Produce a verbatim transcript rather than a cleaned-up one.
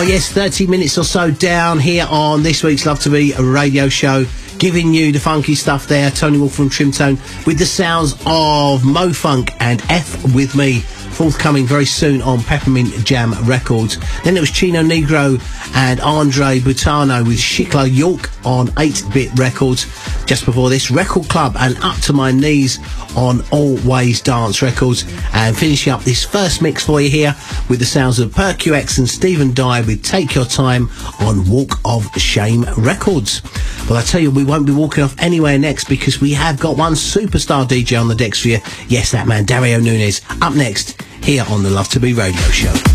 Oh yes, thirty minutes or so down here on this week's Love to Be a radio show, giving you the funky stuff there. Tony Wolf from Trimtone with the sounds of Mo Funk and F With Me, forthcoming very soon on Peppermint Jam Records. Then it was Chino Negro and Andre Butano with Shikla York on eight bit Records. Just before this, Record Club and Up to My Knees on Always Dance Records. And finishing up this first mix for you here with the sounds of Percuex and Stephen Dye with Take Your Time on Walk of Shame Records. Well, I tell you, we won't be walking off anywhere next because we have got one superstar D J on the decks for you. Yes, that man, Dario Nunes, up next here on the Love to Be radio show.